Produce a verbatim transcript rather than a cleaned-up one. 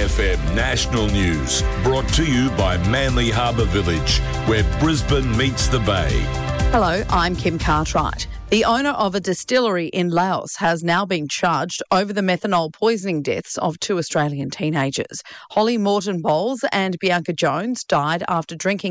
F M National News, brought to you by Manly Harbour Village, where Brisbane meets the Bay. Hello, I'm Kim Cartwright. The owner of a distillery in Laos has now been charged over the methanol poisoning deaths of two Australian teenagers. Holly Morton Bowles and Bianca Jones died after drinking